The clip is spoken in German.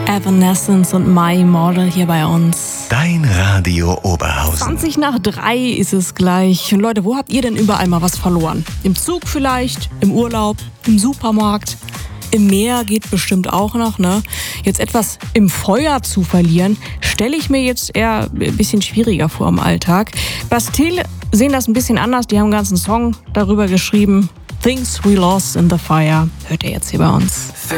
Evanescence und My Immortal hier bei uns. Dein Radio Oberhausen. 20 nach 3 ist es gleich. Und Leute, wo habt ihr denn überall mal was verloren? Im Zug vielleicht, im Urlaub, im Supermarkt, im Meer geht bestimmt auch noch, ne? Jetzt etwas im Feuer zu verlieren, stelle ich mir jetzt eher ein bisschen schwieriger vor im Alltag. Bastille sehen das ein bisschen anders. Die haben einen ganzen Song darüber geschrieben. Things We Lost in the Fire. Hört ihr jetzt hier bei uns.